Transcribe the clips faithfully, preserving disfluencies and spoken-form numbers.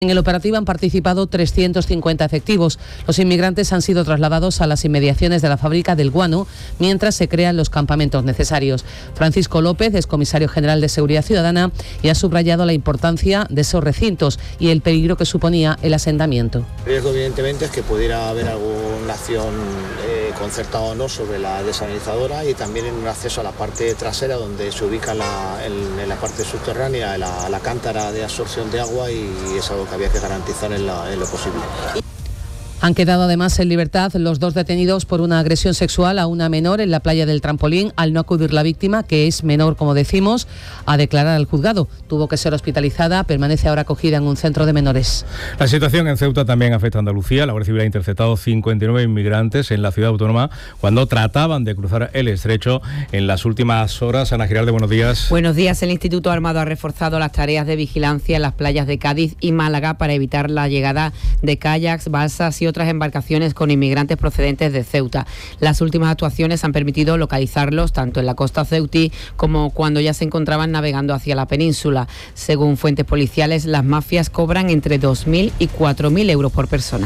En el operativo han participado trescientos cincuenta efectivos. Los inmigrantes han sido trasladados a las inmediaciones de la fábrica del guano, mientras se crean los campamentos necesarios. Francisco López es comisario general de Seguridad Ciudadana y ha subrayado la importancia de esos recintos y el peligro que suponía el asentamiento. El riesgo, evidentemente, es que pudiera haber alguna acción eh, concertada o no sobre la desalinizadora, y también en un acceso a la parte trasera, donde se ubica la, en, en la parte subterránea la, la cántara de absorción de agua, y es algo que había que garantizar en, la, en lo posible. Han quedado además en libertad los dos detenidos por una agresión sexual a una menor en la playa del Trampolín, al no acudir la víctima, que es menor, como decimos, a declarar al juzgado. Tuvo que ser hospitalizada, permanece ahora acogida en un centro de menores. La situación en Ceuta también afecta a Andalucía. La Guardia Civil ha interceptado cincuenta y nueve inmigrantes en la ciudad autónoma cuando trataban de cruzar el estrecho en las últimas horas. Ana Giralde, buenos días. Buenos días. El Instituto Armado ha reforzado las tareas de vigilancia en las playas de Cádiz y Málaga para evitar la llegada de kayaks, balsas y otras embarcaciones con inmigrantes procedentes de Ceuta. Las últimas actuaciones han permitido localizarlos tanto en la costa ceutí como cuando ya se encontraban navegando hacia la península. Según fuentes policiales, las mafias cobran entre dos mil y cuatro mil euros por persona.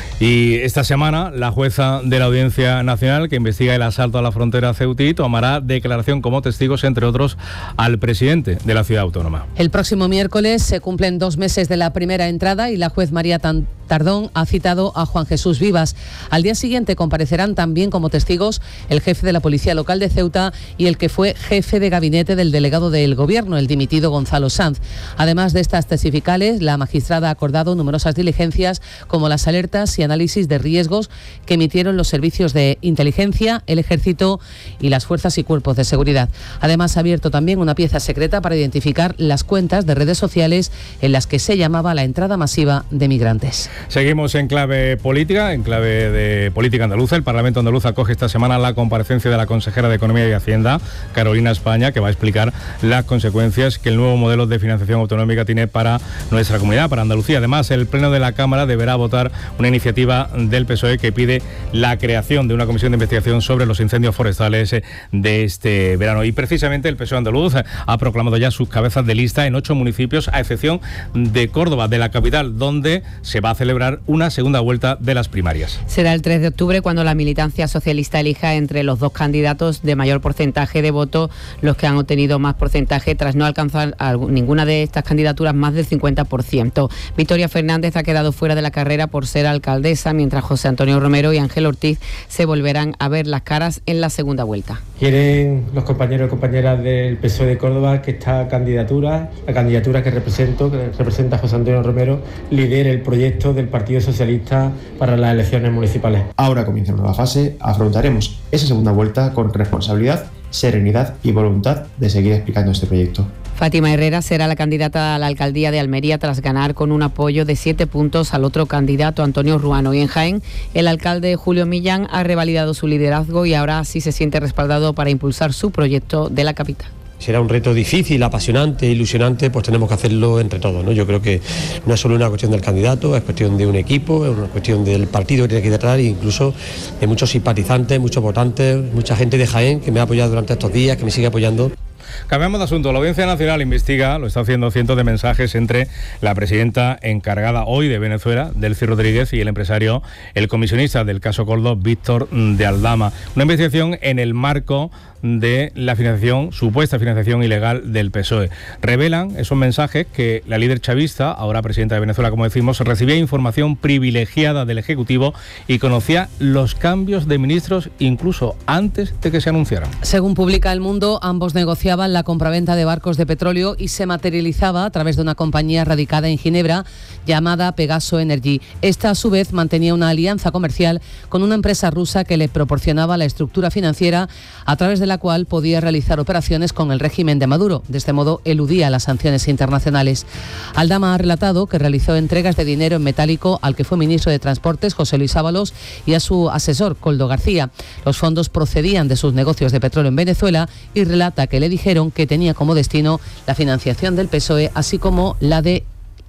Y esta semana la jueza de la Audiencia Nacional, que investiga el asalto a la frontera ceutí, tomará declaración como testigos, entre otros, al presidente de la ciudad autónoma. El próximo miércoles se cumplen dos meses de la primera entrada y la juez María Tardón ha citado a Juan Jesús Vivas. Al día siguiente comparecerán también como testigos el jefe de la Policía Local de Ceuta y el que fue jefe de gabinete del delegado del Gobierno, el dimitido Gonzalo Sanz. Además de estas testificales, la magistrada ha acordado numerosas diligencias, como las alertas y análisis de riesgos que emitieron los servicios de inteligencia, el Ejército y las fuerzas y cuerpos de seguridad. Además, ha abierto también una pieza secreta para identificar las cuentas de redes sociales en las que se llamaba la entrada masiva de migrantes. Seguimos en clave política, en clave de política andaluza. El Parlamento andaluz acoge esta semana la comparecencia de la consejera de Economía y Hacienda, Carolina España, que va a explicar las consecuencias que el nuevo modelo de financiación autonómica tiene para nuestra comunidad, para Andalucía. Además, el Pleno de la Cámara deberá votar una iniciativa del P S O E que pide la creación de una comisión de investigación sobre los incendios forestales de este verano. Y precisamente el P S O E andaluz ha proclamado ya sus cabezas de lista en ocho municipios, a excepción de Córdoba, de la capital, donde se va a celebrar una segunda vuelta de las primarias. Será el tres de octubre cuando la militancia socialista elija entre los dos candidatos de mayor porcentaje de votos, los que han obtenido más porcentaje tras no alcanzar a ninguna de estas candidaturas más del cincuenta por ciento. Victoria Fernández ha quedado fuera de la carrera por ser alcaldesa, mientras José Antonio Romero y Ángel Ortiz se volverán a ver las caras en la segunda vuelta. Quieren los compañeros y compañeras del P S O E de Córdoba que esta candidatura, la candidatura que represento, que representa a José Antonio Romero, lidere el proyecto del Partido Socialista para las elecciones municipales. Ahora comienza una nueva fase, afrontaremos esa segunda vuelta con responsabilidad, serenidad y voluntad de seguir explicando este proyecto. Fátima Herrera será la candidata a la alcaldía de Almería tras ganar con un apoyo de siete puntos al otro candidato, Antonio Ruano. Y en Jaén, el alcalde Julio Millán ha revalidado su liderazgo y ahora sí se siente respaldado para impulsar su proyecto de la capital. Será un reto difícil, apasionante, ilusionante, pues tenemos que hacerlo entre todos, ¿no? Yo creo que no es solo una cuestión del candidato, es cuestión de un equipo, es una cuestión del partido que tiene que detrás, e incluso de muchos simpatizantes, muchos votantes, mucha gente de Jaén que me ha apoyado durante estos días, que me sigue apoyando. Cambiamos de asunto. La Audiencia Nacional investiga, lo está haciendo, cientos de mensajes entre la presidenta encargada hoy de Venezuela, Delcy Rodríguez, y el empresario, el comisionista del caso Koldo, Víctor de Aldama. Una investigación en el marco de la financiación, supuesta financiación ilegal del P S O E. Revelan esos mensajes que la líder chavista, ahora presidenta de Venezuela, como decimos, recibía información privilegiada del Ejecutivo y conocía los cambios de ministros incluso antes de que se anunciaran. Según publica El Mundo, ambos negociaban la compraventa de barcos de petróleo y se materializaba a través de una compañía radicada en Ginebra llamada Pegaso Energy. Esta, a su vez, mantenía una alianza comercial con una empresa rusa que le proporcionaba la estructura financiera a través de la cual podía realizar operaciones con el régimen de Maduro. De este modo, eludía las sanciones internacionales. Aldama ha relatado que realizó entregas de dinero en metálico al que fue ministro de Transportes, José Luis Ábalos, y a su asesor, Koldo García. Los fondos procedían de sus negocios de petróleo en Venezuela y relata que le dijeron que tenía como destino la financiación del P S O E, así como la de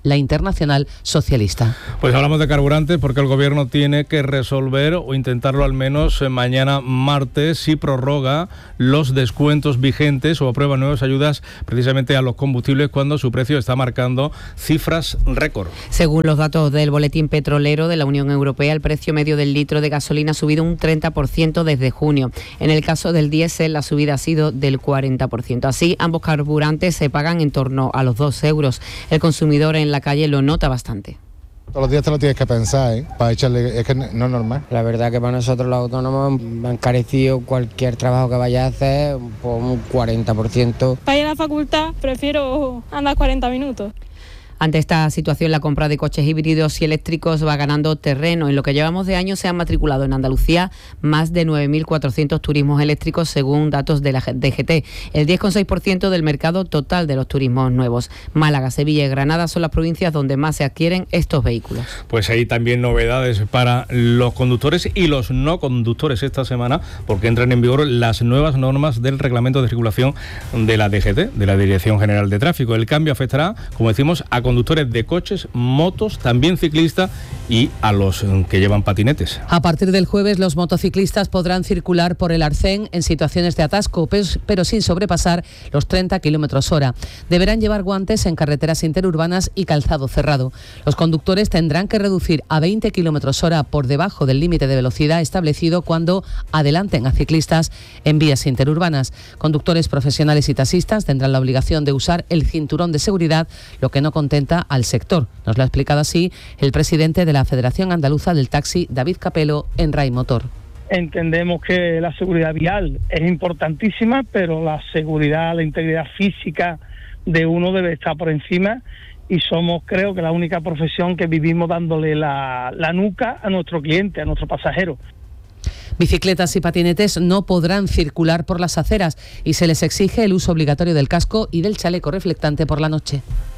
la Internacional Socialista. Pues hablamos de carburantes porque el Gobierno tiene que resolver o intentarlo al menos mañana martes si prorroga los descuentos vigentes o aprueba nuevas ayudas precisamente a los combustibles cuando su precio está marcando cifras récord. Según los datos del Boletín Petrolero de la Unión Europea, el precio medio del litro de gasolina ha subido un treinta por ciento desde junio. En el caso del diésel, la subida ha sido del cuarenta por ciento. Así, ambos carburantes se pagan en torno a los dos euros. El consumidor en la calle lo nota bastante. Todos los días te lo tienes que pensar, ¿eh? Para echarle, es que no es normal. La verdad que para nosotros los autónomos me han encarecido cualquier trabajo que vaya a hacer por un cuarenta por ciento. Para ir a la facultad prefiero andar cuarenta minutos. Ante esta situación, la compra de coches híbridos y eléctricos va ganando terreno. En lo que llevamos de año se han matriculado en Andalucía más de nueve mil cuatrocientos turismos eléctricos según datos de la D G T, el diez coma seis por ciento del mercado total de los turismos nuevos. Málaga, Sevilla y Granada son las provincias donde más se adquieren estos vehículos. Pues hay también novedades para los conductores y los no conductores esta semana porque entran en vigor las nuevas normas del reglamento de circulación de la D G T, de la Dirección General de Tráfico. El cambio afectará, como decimos, a conductores de coches, motos, también ciclistas y a los que llevan patinetes. A partir del jueves, los motociclistas podrán circular por el Arcén en situaciones de atasco, pero sin sobrepasar los treinta kilómetros hora. Deberán llevar guantes en carreteras interurbanas y calzado cerrado. Los conductores tendrán que reducir a veinte kilómetros hora por debajo del límite de velocidad establecido cuando adelanten a ciclistas en vías interurbanas. Conductores profesionales y taxistas tendrán la obligación de usar el cinturón de seguridad, lo que no contempla al sector. Nos lo ha explicado así el presidente de la Federación Andaluza del Taxi, David Capelo, en RAI Motor. Entendemos que la seguridad vial es importantísima, pero la seguridad, la integridad física de uno debe estar por encima y somos, creo que, la única profesión que vivimos dándole la, la nuca a nuestro cliente, a nuestro pasajero. Bicicletas y patinetes no podrán circular por las aceras y se les exige el uso obligatorio del casco y del chaleco reflectante por la noche.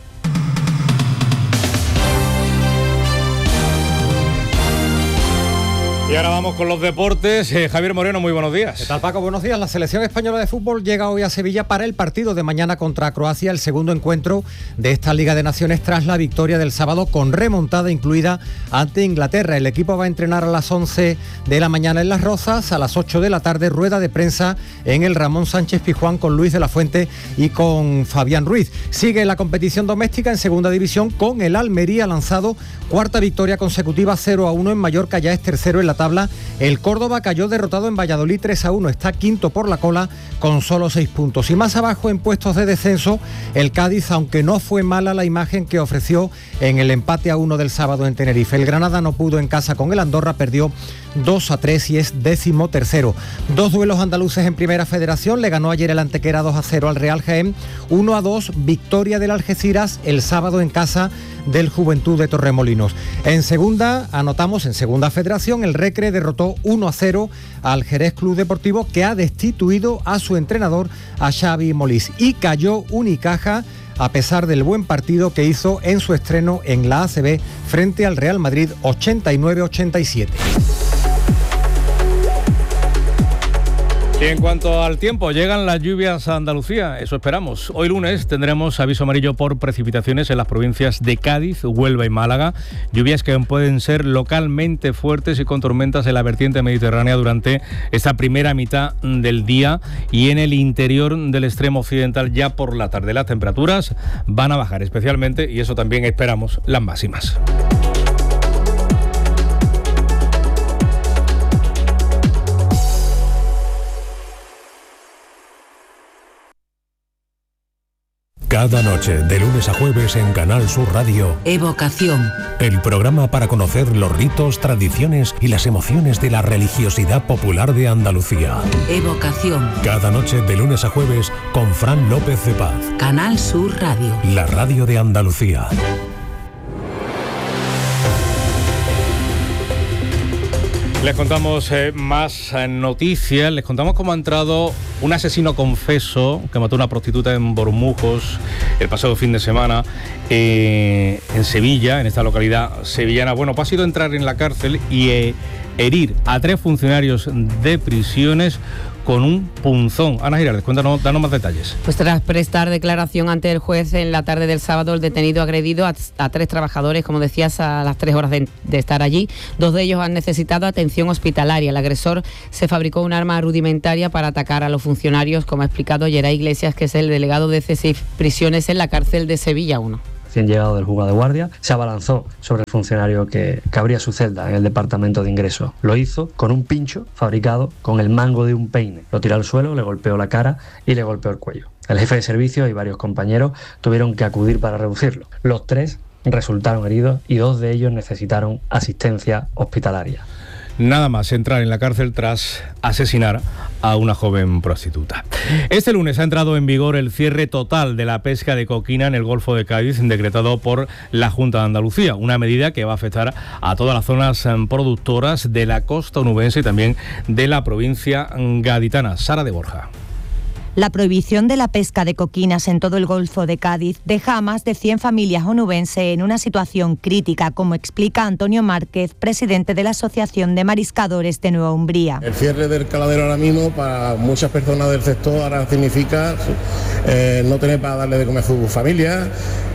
Y ahora vamos con los deportes. Eh, Javier Moreno, muy buenos días. ¿Qué tal, Paco? Buenos días. La selección española de fútbol llega hoy a Sevilla para el partido de mañana contra Croacia, el segundo encuentro de esta Liga de Naciones tras la victoria del sábado con remontada incluida ante Inglaterra. El equipo va a entrenar a las once de la mañana en Las Rozas, a las ocho de la tarde rueda de prensa en el Ramón Sánchez Pizjuán con Luis de la Fuente y con Fabián Ruiz. Sigue la competición doméstica en segunda división con el Almería lanzado cuarta victoria consecutiva, cero a uno en Mallorca, ya es tercero en la tabla. El Córdoba cayó derrotado en Valladolid tres a uno, está quinto por la cola con solo seis puntos. Y más abajo en puestos de descenso, el Cádiz, aunque no fue mala la imagen que ofreció en el empate a uno del sábado en Tenerife. El Granada no pudo en casa con el Andorra, perdió dos a tres y es décimo tercero. Dos duelos andaluces en Primera Federación, le ganó ayer el Antequera dos a cero al Real Jaén, uno a dos, victoria del Algeciras el sábado en casa del Juventud de Torremolinos. En segunda, anotamos en Segunda Federación, el Recre derrotó uno a cero al Jerez Club Deportivo, que ha destituido a su entrenador, a Xavi Molís, y cayó Unicaja a pesar del buen partido que hizo en su estreno en la A C B frente al Real Madrid, ochenta y nueve a ochenta y siete. Y en cuanto al tiempo, llegan las lluvias a Andalucía, eso esperamos. Hoy lunes tendremos aviso amarillo por precipitaciones en las provincias de Cádiz, Huelva y Málaga. Lluvias que pueden ser localmente fuertes y con tormentas en la vertiente mediterránea durante esta primera mitad del día y en el interior del extremo occidental ya por la tarde. Las temperaturas van a bajar especialmente y eso también esperamos las máximas. Cada noche, de lunes a jueves en Canal Sur Radio, Evocación. El programa para conocer los ritos, tradiciones y las emociones de la religiosidad popular de Andalucía. Evocación. Cada noche, de lunes a jueves, con Fran López de Paz. Canal Sur Radio. La radio de Andalucía. Les contamos eh, más eh, noticias, les contamos cómo ha entrado un asesino confeso que mató a una prostituta en Bormujos el pasado fin de semana eh, en Sevilla, en esta localidad sevillana. Bueno, pues ha sido entrar en la cárcel y eh, herir a tres funcionarios de prisiones con un punzón. Ana Giraldez, cuéntanos, danos más detalles. Pues tras prestar declaración ante el juez en la tarde del sábado, el detenido ha agredido a, a tres trabajadores, como decías, a las tres horas de, de estar allí. Dos de ellos han necesitado atención hospitalaria. El agresor se fabricó un arma rudimentaria para atacar a los funcionarios, como ha explicado Geray Iglesias, que es el delegado de C S I Prisiones en la cárcel de Sevilla uno. Recién llegado del juzgado de guardia, se abalanzó sobre el funcionario que, que abría su celda en el departamento de ingreso. Lo hizo con un pincho fabricado con el mango de un peine. Lo tiró al suelo, le golpeó la cara y le golpeó el cuello. El jefe de servicio y varios compañeros tuvieron que acudir para reducirlo. Los tres resultaron heridos y dos de ellos necesitaron asistencia hospitalaria. Nada más entrar en la cárcel tras asesinar a una joven prostituta. Este lunes ha entrado en vigor el cierre total de la pesca de coquina en el Golfo de Cádiz, decretado por la Junta de Andalucía, una medida que va a afectar a todas las zonas productoras de la costa onubense y también de la provincia gaditana. Sara de Borja. La prohibición de la pesca de coquinas en todo el Golfo de Cádiz deja a más de cien familias onubenses en una situación crítica, como explica Antonio Márquez, presidente de la Asociación de Mariscadores de Nueva Umbría. El cierre del caladero ahora mismo para muchas personas del sector ahora significa eh, no tener para darle de comer a su familia,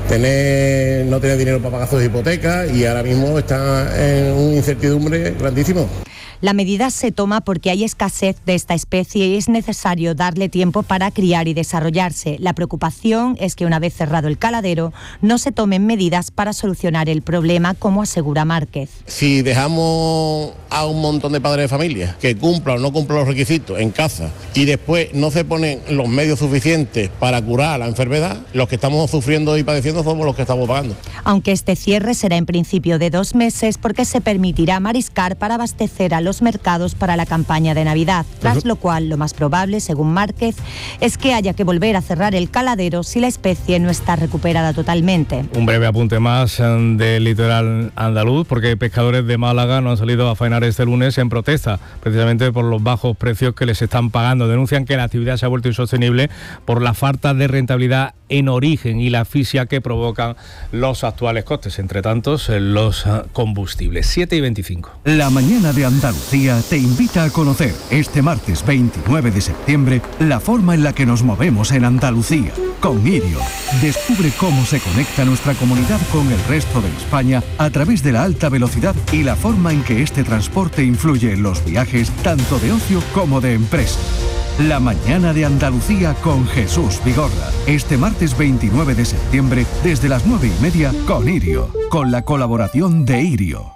tener, no tener dinero para pagar sus hipotecas y ahora mismo está en una incertidumbre grandísimo. La medida se toma porque hay escasez de esta especie y es necesario darle tiempo para criar y desarrollarse. La preocupación es que una vez cerrado el caladero no se tomen medidas para solucionar el problema, como asegura Márquez. Si dejamos a un montón de padres de familia que cumplan o no cumplan los requisitos en casa y después no se ponen los medios suficientes para curar la enfermedad, los que estamos sufriendo y padeciendo somos los que estamos pagando. Aunque este cierre será en principio de dos meses porque se permitirá mariscar para abastecer a los los mercados para la campaña de Navidad, tras lo cual lo más probable, según Márquez, es que haya que volver a cerrar el caladero si la especie no está recuperada totalmente. Un breve apunte más del litoral andaluz, porque pescadores de Málaga no han salido a faenar este lunes en protesta, precisamente por los bajos precios que les están pagando. Denuncian que la actividad se ha vuelto insostenible por la falta de rentabilidad en origen y la asfixia que provocan los actuales costes, entre tantos los combustibles. siete y veinticinco. La mañana de Andalucía te invita a conocer este martes veintinueve de septiembre la forma en la que nos movemos en Andalucía. Con Irio, descubre cómo se conecta nuestra comunidad con el resto de España a través de la alta velocidad y la forma en que este transporte influye en los viajes tanto de ocio como de empresa. La mañana de Andalucía con Jesús Vigorra. Este martes veintinueve de septiembre desde las nueve y media con Irio, con la colaboración de Irio.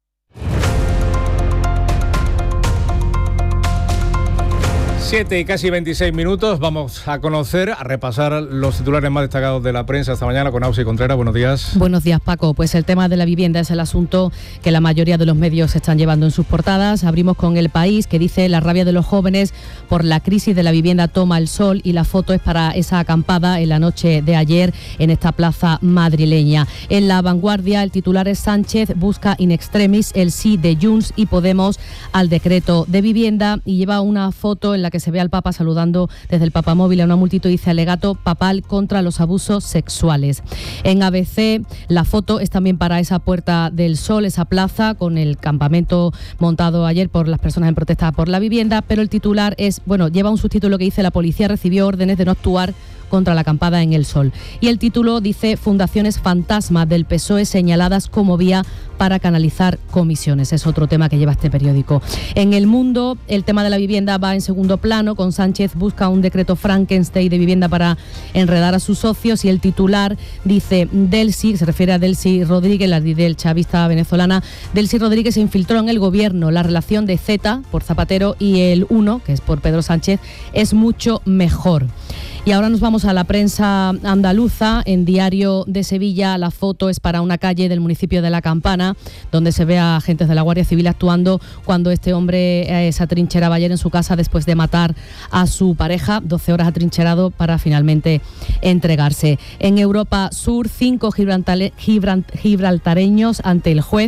siete y casi veintiséis minutos, vamos a conocer, a repasar los titulares más destacados de la prensa esta mañana con Ausi Contreras. Buenos días. Buenos días, Paco. Pues el tema de la vivienda es el asunto que la mayoría de los medios están llevando en sus portadas. Abrimos con El País, que dice: la rabia de los jóvenes por la crisis de la vivienda toma el sol, y la foto es para esa acampada en la noche de ayer en esta plaza madrileña. En La Vanguardia, el titular es: Sánchez busca in extremis el sí de Junts y Podemos al decreto de vivienda, y lleva una foto en la que se ve al Papa saludando desde el papamóvil a una multitud, dice: alegato papal contra los abusos sexuales. En A B C, la foto es también para esa Puerta del Sol, esa plaza con el campamento montado ayer por las personas en protesta por la vivienda, pero el titular es, bueno, lleva un subtítulo que dice: la policía recibió órdenes de no actuar contra la acampada en El Sol. Y el título dice: fundaciones fantasma del P S O E señaladas como vía para canalizar comisiones. Es otro tema que lleva este periódico. En El Mundo, el tema de la vivienda va en segundo plano, con Sánchez busca un decreto Frankenstein de vivienda para enredar a sus socios, y el titular dice: Delcy, se refiere a Delcy Rodríguez, la del chavista venezolana. Delcy Rodríguez se infiltró en el gobierno. La relación de Z por Zapatero y el uno, que es por Pedro Sánchez, es mucho mejor. Y ahora nos vamos a la prensa andaluza. En Diario de Sevilla, la foto es para una calle del municipio de La Campana, donde se ve a agentes de la Guardia Civil actuando cuando este hombre eh, se atrincheraba ayer en su casa después de matar a su pareja, doce horas atrincherado para finalmente entregarse. En Europa Sur, cinco gibraltareños ante el juez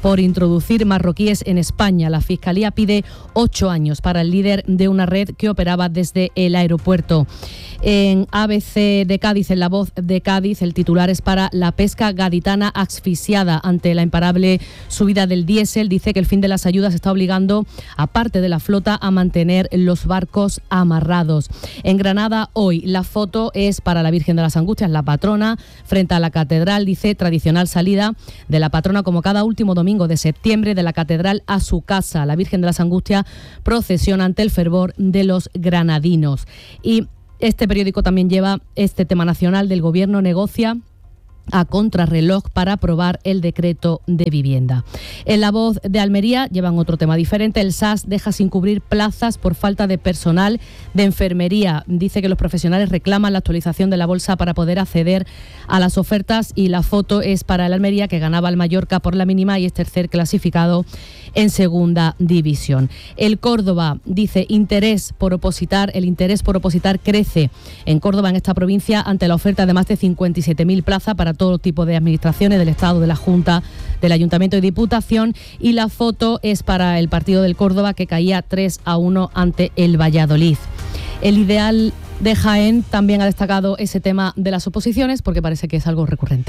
por introducir marroquíes en España. La Fiscalía pide ocho años para el líder de una red que operaba desde el aeropuerto. En A B C de Cádiz, en La Voz de Cádiz, el titular es para la pesca gaditana asfixiada ante la imparable subida del diésel. Dice que el fin de las ayudas está obligando a parte de la flota a mantener los barcos amarrados. En Granada, hoy, la foto es para la Virgen de las Angustias, la patrona, frente a la catedral. Dice tradicional salida de la patrona como cada último domingo de septiembre de la catedral a su casa. La Virgen de las Angustias procesiona ante el fervor de los granadinos. Y este periódico también lleva este tema nacional del Gobierno negocia a contrarreloj para aprobar el decreto de vivienda. En La Voz de Almería llevan otro tema diferente. El S A S deja sin cubrir plazas por falta de personal de enfermería. Dice que los profesionales reclaman la actualización de la bolsa para poder acceder a las ofertas, y la foto es para el Almería, que ganaba al Mallorca por la mínima y es tercer clasificado en segunda división. El Córdoba dice interés por opositar, el interés por opositar crece en Córdoba, en esta provincia, ante la oferta de más de cincuenta y siete mil plazas para todo tipo de administraciones del Estado, de la Junta, del Ayuntamiento y Diputación, y la foto es para el partido del Córdoba, que caía tres a uno ante el Valladolid. El Ideal de Jaén también ha destacado ese tema de las oposiciones porque parece que es algo recurrente.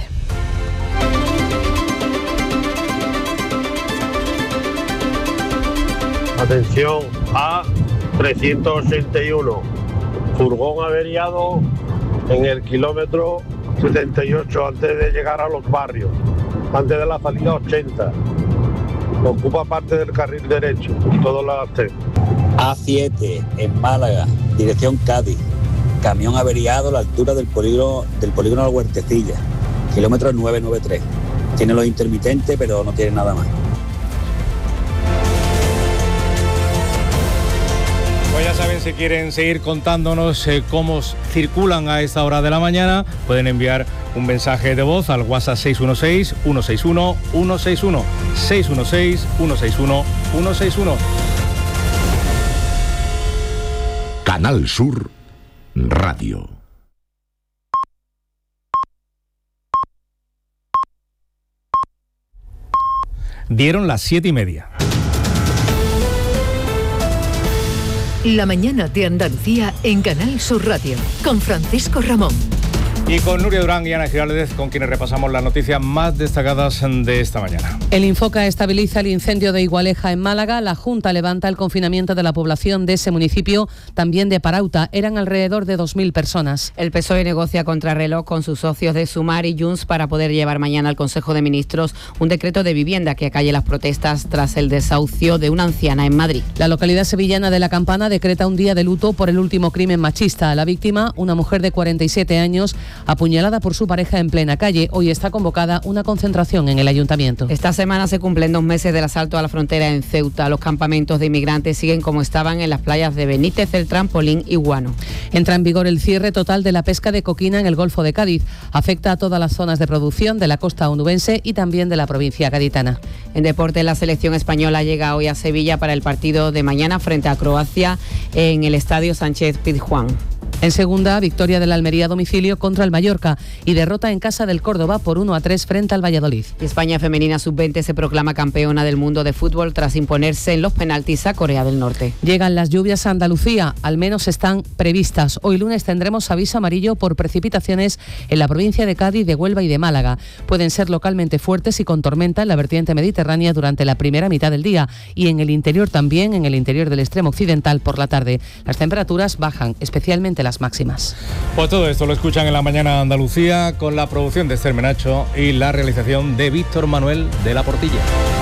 Atención, A trescientos ochenta y uno, furgón averiado en el kilómetro setenta y ocho antes de llegar a los barrios, antes de la salida ochenta. Ocupa parte del carril derecho, todo lo hace. A siete en Málaga, dirección Cádiz, camión averiado a la altura del polígono del polígono de la Huertecilla, kilómetro nueve noventa y tres. Tiene los intermitentes, pero no tiene nada más. Pues ya saben, si quieren seguir contándonos eh, cómo circulan a esta hora de la mañana, pueden enviar un mensaje de voz al WhatsApp seis uno seis, uno seis uno, uno seis uno, seis uno seis, uno seis uno, uno seis uno. Canal Sur Radio. Dieron las siete y media. La mañana de Andalucía en Canal Sur Radio, con Francisco Ramón. Y con Nuria Durán y Ana Giraldez, con quienes repasamos las noticias más destacadas de esta mañana. El Infoca estabiliza el incendio de Igualeja en Málaga. La Junta levanta el confinamiento de la población de ese municipio, también de Parauta. Eran alrededor de dos mil personas. El P S O E negocia contrarreloj con sus socios de Sumar y Junts para poder llevar mañana al Consejo de Ministros un decreto de vivienda que acalle las protestas tras el desahucio de una anciana en Madrid. La localidad sevillana de La Campana decreta un día de luto por el último crimen machista. La víctima, una mujer de cuarenta y siete años, apuñalada por su pareja en plena calle. Hoy está convocada una concentración en el ayuntamiento. Esta semana se cumplen dos meses del asalto a la frontera en Ceuta. Los campamentos de inmigrantes siguen como estaban en las playas de Benítez, El Trampolín y Guano. Entra en vigor el cierre total de la pesca de coquina en el Golfo de Cádiz. Afecta a todas las zonas de producción de la costa onubense y también de la provincia gaditana. En deporte, la selección española llega hoy a Sevilla para el partido de mañana frente a Croacia en el Estadio Sánchez Pizjuán. En segunda, victoria del Almería a domicilio contra el Mallorca y derrota en casa del Córdoba por uno a tres frente al Valladolid. España femenina sub veinte se proclama campeona del mundo de fútbol tras imponerse en los penaltis a Corea del Norte. Llegan las lluvias a Andalucía, al menos están previstas. Hoy lunes tendremos aviso amarillo por precipitaciones en la provincia de Cádiz, de Huelva y de Málaga. Pueden ser localmente fuertes y con tormenta en la vertiente mediterránea durante la primera mitad del día y en el interior también, en el interior del extremo occidental por la tarde. Las temperaturas bajan, especialmente las máximas. Pues todo esto lo escuchan en la mañana Andalucía con la producción de Esther Menacho y la realización de Víctor Manuel de la Portilla.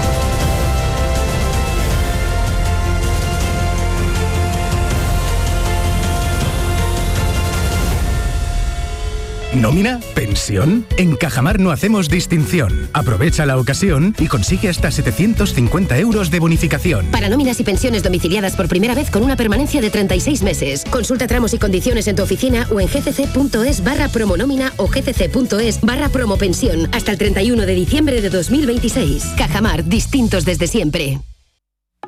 ¿Nómina? ¿Pensión? En Cajamar no hacemos distinción. Aprovecha la ocasión y consigue hasta setecientos cincuenta euros de bonificación. Para nóminas y pensiones domiciliadas por primera vez con una permanencia de treinta y seis meses. Consulta tramos y condiciones en tu oficina o en gcc.es barra promonómina o gcc.es barra promopensión hasta el treinta y uno de diciembre de dos mil veintiséis. Cajamar, distintos desde siempre.